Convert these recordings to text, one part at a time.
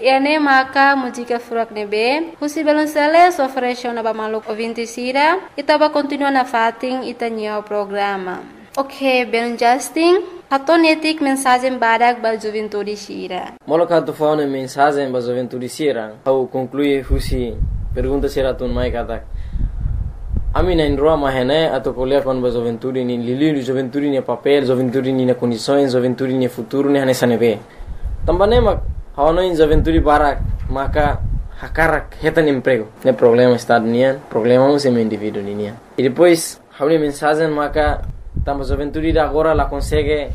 Iane maka mujika furak nebe. Husi belonsele sofresho na ba maluk ovinti sira. Ita ba continua na fating ita niya programa. Okay, belon Justin. Haton etik mensagem badak ba juventude sira. Maluk hatu faune mensagem ba juventude sira. Au conclui husi pergunta sira tun mai katak. Ami na indroa mahene atau kuliah kon ba juventude ni lili juventude ni papel, juventude ni condições, juventude ni futuro ni hanesa nebe. Tambane mak hawano in juventude barak maka hakarak hetan emprego. Ne problema estado nian, problema um sem indivíduo nian. E depois hawni mensagem maka tamba juventude da agora la consegue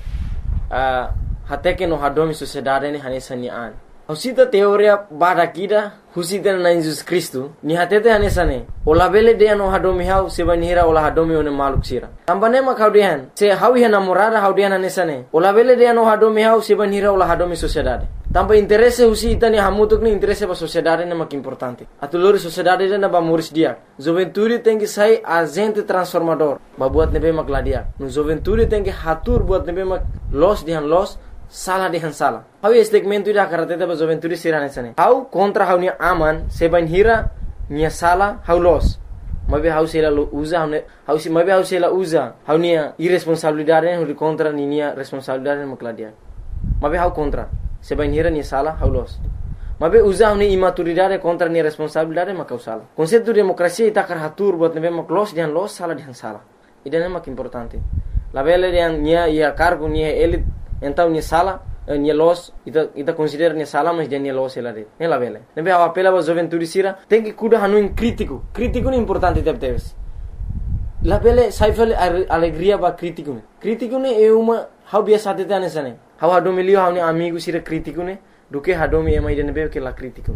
até que no hadomi sociedade ni hanesa ni an. Husita teoria barakida husita na Jesus Cristo ni hatete hanesane ola bele de no hadomi hau sebanira ola hadomi one maluk sira tambane ma kaudian se hawi hana morada haudian hanesane ola bele de no hadomi hau sebanira ola hadomi sociedade tamba interesse husita ni hamutuk ni interesse ba sociedade na mak importante atulori sociedade na ba muris dia juventude tem que sai agente transformador ba buat nebe mak ladia no juventude tem que hatur buat nebe mak los dihan los salah dihan salah. Hau segmento ida karate ba juventude sirane sane. Hau kontra hau ni aman seban hira nia salah hau los. Mabe hau sela uza hau si mabe hau sela uza hau nia irresponsabilidade hau kontra ni nia responsabilidade makladia. Mabe hau kontra seban hira nia salah hau los. Mabe uza hau ni imaturidade kontra nia responsabilidade makau salah. Konsepto demokrasia ita karatur buat nebe mak los dihan los salah dihan salah. Idane mak importante. La bele dihan nia ia cargo nia elit então ni sala ni los ita considera ni sala mas ni los ela de ela vele nebe a apela ba juventude sira tem que cuida hanu crítico ni importante teves la vele saifel alegria ba crítico ne é uma how biasa tete anesane how hadomilio how ni amigo sira crítico ne do que hadomi ema ide nebe que la crítico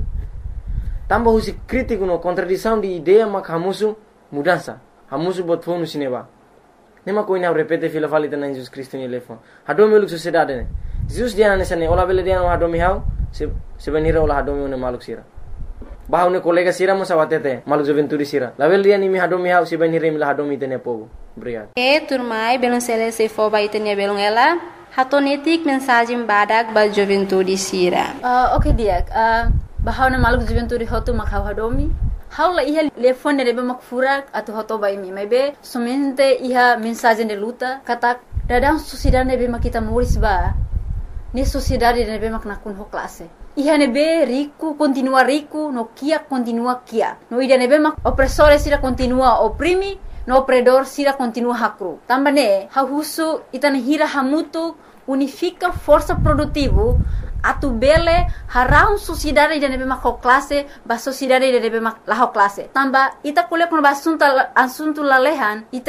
tamba husi crítico no contradição de ideia mak hamusu mudança hamusu botfonu sineba nema koina repete fila valita na Jesus Cristo ni lefo hadomi uluk sociedade ne Jesus dia nesane ola bele dia no hadomi hau sebenira ola hadomi ne maluk sira bahau ne kolega sira mo sawatete maluk juventude sira la bele dia ni mi hadomi hau sebenira mi la hadomi tene pogo obrigado turmai belon sele se fo ba itenia belon ela hatonetik mensagem badak ba juventude sira okay dia bahau ne maluk juventude hotu makau hadomi Haula iha telefone nebe mak furak atau hoto bai mi mebe somente iha mensagem de luta kata dadang sociedade nebe mak kita muris ba ni sociedade nebe mak nakun ho classe iha nebe rico continua rico no kia continua kia no ida nebe mak opressore sira continua oprimi no opredor sira continua hakru tambane hahusu itane hira hamutu unifica força produtivo atu bele harau sociedade de nebe mak classe ba sociedade de nebe mak la classe tamba ita kule kon asunto lalehan ita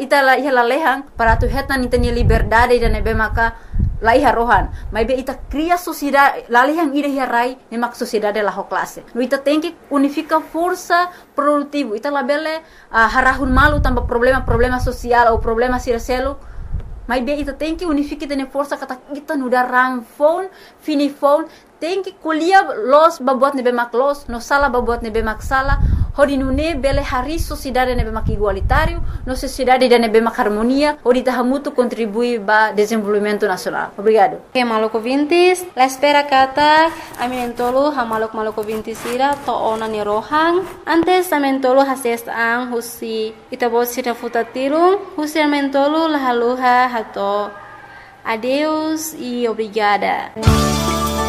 lalehan para tu hetan ita ni liberdade de nebe maka la iha rohan mai be ita cria sociedade lalehan ida rai ne mak sociedade la classe no ita tem que unifica força produtivo ita la bele harahun malu tamba problema social ou problema sircelo mas bem, ita tem que unificar tene força kata kita nuda rang phone, fini phone, tem que kuliah los babuat nebe mak los, no sala babuat nebe mak sala, hodi nune bele hari sociedade nebe mak igualitário, no sociedade de nebe mak harmonia, hodi tahamutu contribui ba desenvolvimento nacional. Obrigado. Okay, maloko vintis, la espera kata aminentolo ha maloko vintis ira to ona ni rohang, antes amentolo hases ang husi itabot sira futatirung, husi amentolo la haluha hato. Adeus e obrigada.